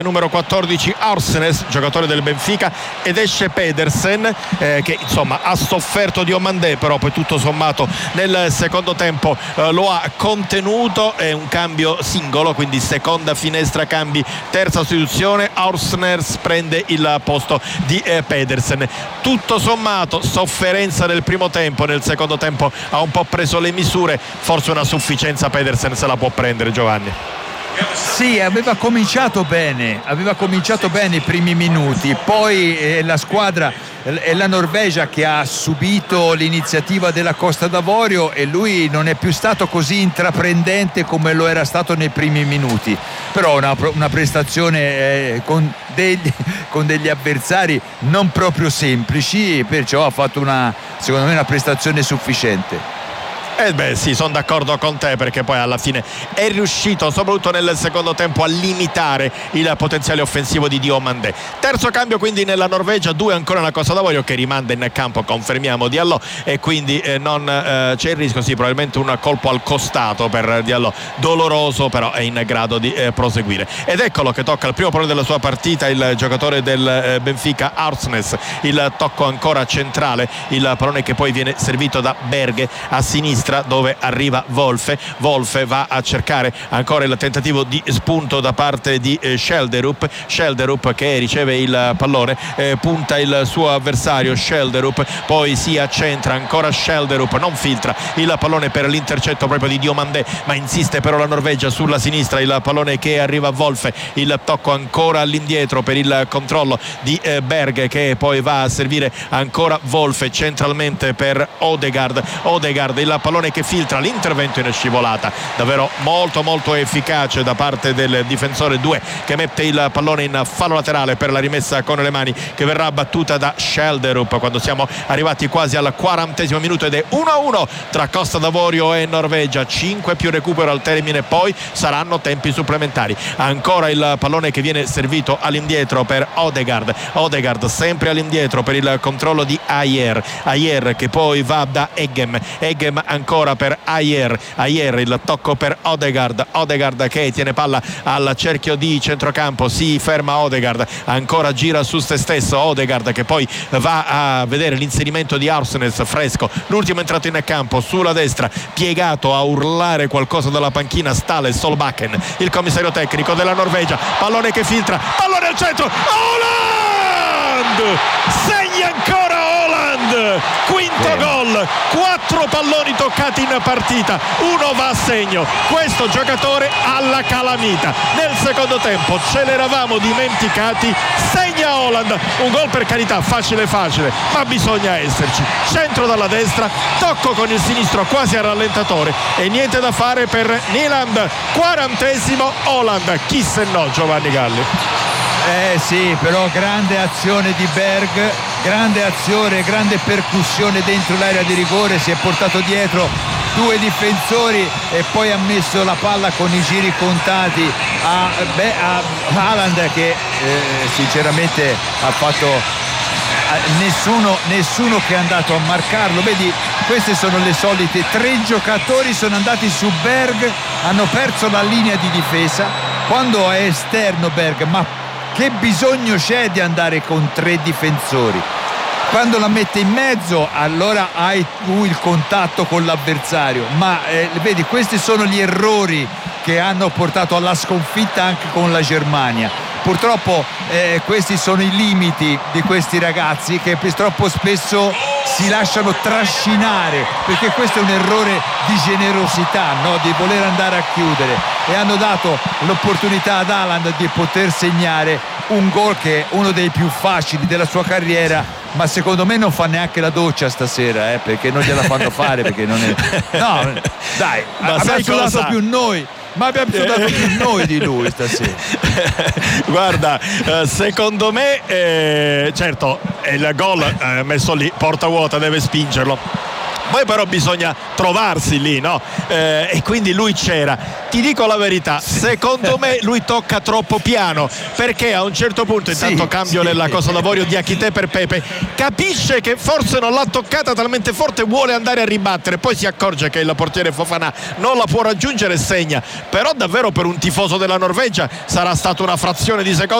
numero 14 Arsnes, giocatore del Benfica, ed esce Pedersen, che insomma ha sofferto di Diomandé, però poi tutto sommato nel secondo tempo lo ha contenuto. È un cambio singolo, quindi seconda finestra cambi, terza sostituzione. Arsnes prende il posto di Pedersen. Tutto sommato sofferenza nel primo tempo, nel secondo tempo ha un po' preso le misure, forse una sufficienza Pedersen se la può prendere, Giovanni. Sì, aveva cominciato bene i primi minuti, poi la squadra è la Norvegia che ha subito l'iniziativa della Costa d'Avorio e lui non è più stato così intraprendente come lo era stato nei primi minuti, però una prestazione con degli avversari non proprio semplici, perciò ha fatto secondo me una prestazione sufficiente. Sì, sono d'accordo con te, perché poi alla fine è riuscito, soprattutto nel secondo tempo, a limitare il potenziale offensivo di Diomandé. Terzo cambio quindi nella Norvegia, 2 ancora nella Costa d'Avorio, che rimanda in campo, confermiamo, Diallo, e quindi non c'è il rischio, sì, probabilmente un colpo al costato per Diallo, doloroso, però è in grado di proseguire. Ed eccolo che tocca il primo pallone della sua partita il giocatore del Benfica, Arsnes, il tocco ancora centrale, il pallone che poi viene servito da Berge a sinistra, dove arriva Wolfe va a cercare ancora il tentativo di spunto da parte di Schelderup che riceve il pallone, punta il suo avversario Schelderup, poi si accentra ancora Schelderup, non filtra il pallone per l'intercetto proprio di Diomandé, ma insiste però la Norvegia sulla sinistra, il pallone che arriva a Wolfe, il tocco ancora all'indietro per il controllo di Berge, che poi va a servire ancora Wolfe centralmente per Odegaard, il pallone che filtra, l'intervento in scivolata davvero molto molto efficace da parte del difensore 2, che mette il pallone in fallo laterale per la rimessa con le mani, che verrà battuta da Schelderup quando siamo arrivati quasi al 40° minuto, ed è 1-1 tra Costa d'Avorio e Norvegia. 5 più recupero al termine, poi saranno tempi supplementari. Ancora il pallone che viene servito all'indietro per Odegaard sempre all'indietro per il controllo di Ajer che poi va da Eggem ancora per Ajer, il tocco per Odegaard che tiene palla al cerchio di centrocampo, si ferma Odegaard, ancora gira su se stesso Odegaard, che poi va a vedere l'inserimento di Arsnes fresco, l'ultimo entrato in campo sulla destra, piegato a urlare qualcosa dalla panchina Stale Solbakken, il commissario tecnico della Norvegia. Pallone che filtra, pallone al centro, Haaland segna ancora, quinto gol, 4 palloni toccati in partita, 1 va a segno. Questo giocatore alla calamita. Nel secondo tempo ce l'eravamo dimenticati, segna Haaland, un gol per carità facile, ma bisogna esserci. Centro dalla destra, tocco con il sinistro quasi al rallentatore e niente da fare per Nyland. 40° Haaland, chi se no, Giovanni Galli. Sì, però grande azione di Berg, grande azione, grande percussione dentro l'area di rigore, si è portato dietro 2 difensori e poi ha messo la palla con i giri contati a Haaland, che sinceramente ha fatto nessuno che è andato a marcarlo. Vedi, queste sono le solite, 3 giocatori sono andati su Berg, hanno perso la linea di difesa quando è esterno Berg, ma che bisogno c'è di andare con 3 difensori? Quando la mette in mezzo allora hai tu il contatto con l'avversario, ma vedi, questi sono gli errori che hanno portato alla sconfitta anche con la Germania. Purtroppo questi sono i limiti di questi ragazzi, che troppo spesso si lasciano trascinare, perché questo è un errore di generosità, no? Di voler andare a chiudere, e hanno dato l'opportunità ad Haaland di poter segnare un gol che è uno dei più facili della sua carriera, ma secondo me non fa neanche la doccia stasera, perché non gliela fanno fare, perché non è... No, dai, abbiamo sudato più noi. Ma abbiamo sudato più noi di lui stasera. Guarda, secondo me certo il gol messo lì, porta vuota, deve spingerlo. Poi però bisogna trovarsi lì, no? E quindi lui c'era. Ti dico la verità, secondo me lui tocca troppo piano, perché a un certo punto, intanto cambio nella cosa d'avorio di Akité per Pepe, capisce che forse non l'ha toccata talmente forte, vuole andare a ribattere, poi si accorge che il portiere Fofana non la può raggiungere e segna. Però davvero per un tifoso della Norvegia sarà stata una frazione di secondo